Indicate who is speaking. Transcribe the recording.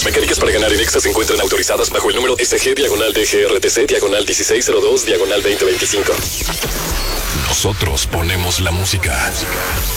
Speaker 1: mecánicas para ganar en Exa se encuentran autorizadas bajo el número SG/DGRTC/1602/2025. Nosotros ponemos la música.